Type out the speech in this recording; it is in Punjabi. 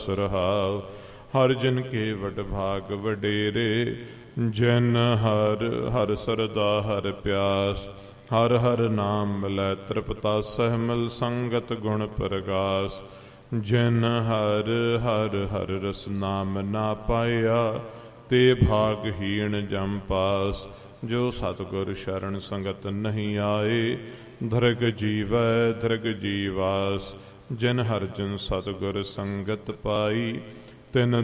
ਸੁਰਹਾਉ। ਹਰ ਜਨ ਕੇ ਵਡ ਭਾਗ ਵਡੇਰੇ, ਜਿਨ ਹਰ ਹਰ ਸਰਦਾ ਹਰ ਪਿਆਸ। ਹਰ ਹਰ ਨਾਮ ਮਿਲੈ ਤ੍ਰਿਪਤਾਸਹਿ, ਮਿਲ ਸੰਗਤ ਗੁਣ ਪ੍ਰਗਾਸ। ਜਿਨ ਹਰ ਹਰ ਹਰ ਰਸ ਨਾਮ ਨਾ ਪਾਇਆ, ਤੇ ਭਾਗਹੀਣ ਜਮ ਪਾਸ। ਜੋ ਸਤਿਗੁਰ ਸ਼ਰਨ ਸੰਗਤ ਨਹੀਂ ਆਏ, ਧਰਗ ਜੀਵੈ ਧਰਗ ਜੀਵਾਸ। ਜਿਨ ਹਰ ਜਨ ਸਤਿਗੁਰ ਸੰਗਤ ਪਾਈ, ਤਿਨ